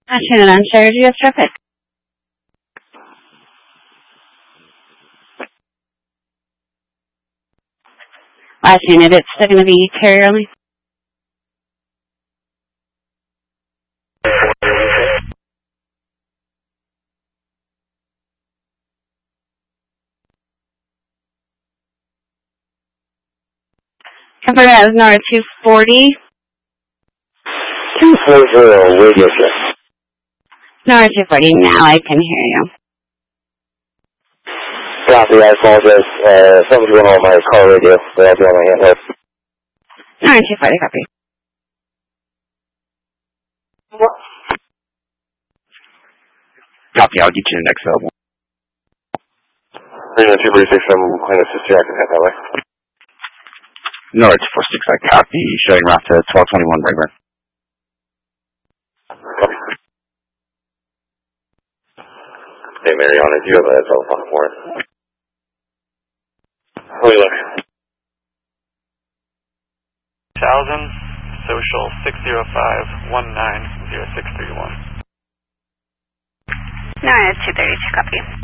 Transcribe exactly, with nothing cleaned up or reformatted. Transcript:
Ashton on Share, do you have traffic? Last unit, it's still going to be carrier only. Confirm that was Nora two forty. two forty, radio check. Nora two forty, now I can hear you. Copy, I apologize. Uh, something's going on with my car radio, but I'll be on my handheld. Nora two forty, copy. Copy, I'll get you the next level. Radio two forty-six, I'm going to assist you, I can head that way. No, it's four six, I copy, showing route to twelve twenty-one Rayburn. Copy. Hey, Mariana, do you have a telephone for us? Let me look. Thousand, social six zero five one nine zero six three one. Nora two thirty-two, copy.